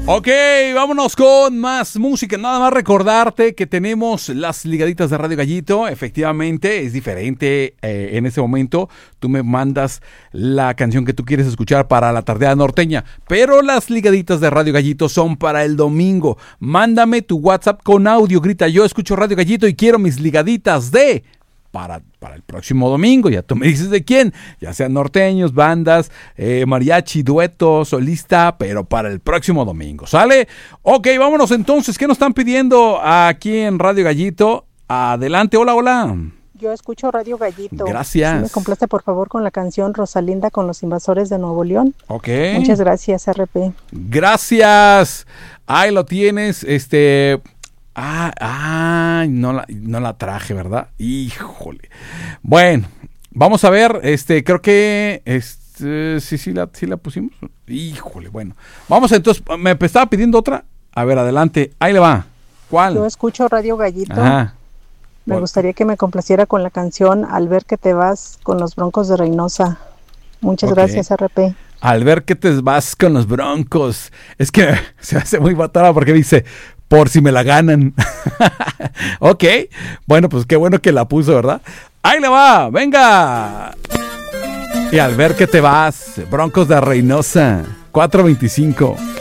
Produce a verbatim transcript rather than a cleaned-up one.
Ok, vámonos con más música. Nada más recordarte que tenemos las ligaditas de Radio Gallito. Efectivamente, es diferente eh, en ese momento. Tú me mandas la canción que tú quieres escuchar para la tardeada norteña. Pero las ligaditas de Radio Gallito son para el domingo. Mándame tu WhatsApp con audio. Grita, yo escucho Radio Gallito y quiero mis ligaditas de... Para, para el próximo domingo, ya tú me dices de quién, ya sean norteños, bandas, eh, mariachi, dueto, solista, pero para el próximo domingo, ¿sale? Ok, vámonos entonces, ¿qué nos están pidiendo aquí en Radio Gallito? Adelante, hola, hola. Yo escucho Radio Gallito. Gracias. ¿Sí me complace, por favor, con la canción Rosalinda con los Invasores de Nuevo León? Ok. Muchas gracias, R P. Gracias. Ahí lo tienes, este... Ah, ah, no la, no la traje, ¿verdad? Híjole. Bueno, vamos a ver, este, creo que, este, sí, sí la, sí la pusimos. Híjole, bueno. Vamos entonces, me estaba pidiendo otra. A ver, adelante, ahí le va. ¿Cuál? Yo escucho Radio Gallito. Ajá. Me gustaría que me complaciera con la canción Al ver que te vas con los Broncos de Reynosa. Muchas okay. gracias, R P. Al ver que te vas con los Broncos. Es que se hace muy batada porque dice... Por si me la ganan. Ok. Bueno, pues qué bueno que la puso, ¿verdad? Ahí le va. Venga. Y al ver que te vas. Broncos de Reynosa. cuatro veinticinco.